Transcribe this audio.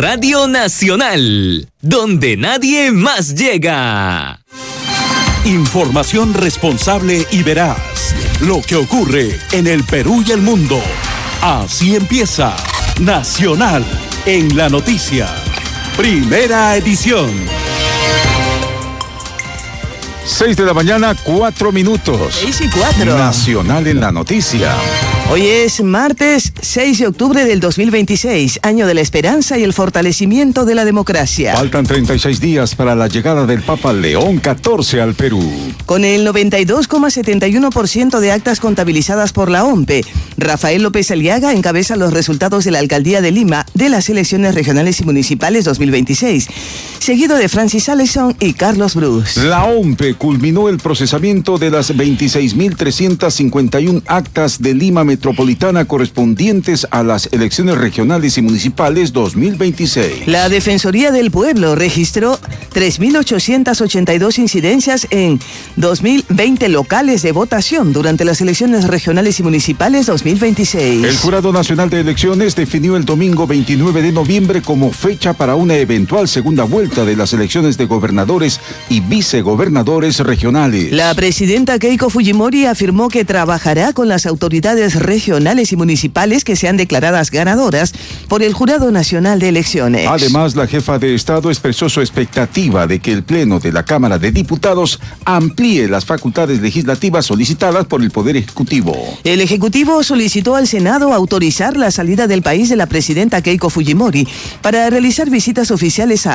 Radio Nacional, donde nadie más llega. Información responsable y veraz. Lo que ocurre en el Perú y el mundo. Así empieza Nacional en la noticia. Primera edición. 6 de la mañana, 4 minutos. 6:04. Nacional en la noticia. Hoy es martes 6 de octubre del 2026, año de la esperanza y el fortalecimiento de la democracia. Faltan 36 días para la llegada del Papa León XIV al Perú. Con el 92,71% de actas contabilizadas por la OMPE, Rafael López Aliaga encabeza los resultados de la Alcaldía de Lima de las elecciones regionales y municipales 2026, seguido de Francis Allison y Carlos Bruce. La OMPE culminó el procesamiento de las 26.351 actas de Lima Metropolitana correspondientes a las elecciones regionales y municipales 2026. La Defensoría del Pueblo registró 3.882 incidencias en 2020 locales de votación durante las elecciones regionales y municipales 2026. El Jurado Nacional de Elecciones definió el domingo 29 de noviembre como fecha para una eventual segunda vuelta de las elecciones de gobernadores y vicegobernadores regionales. La presidenta Keiko Fujimori afirmó que trabajará con las autoridades regionales y municipales que sean declaradas ganadoras por el Jurado Nacional de Elecciones. Además, la jefa de Estado expresó su expectativa de que el Pleno de la Cámara de Diputados amplíe las facultades legislativas solicitadas por el Poder Ejecutivo. El Ejecutivo solicitó al Senado autorizar la salida del país de la presidenta Keiko Fujimori para realizar visitas oficiales a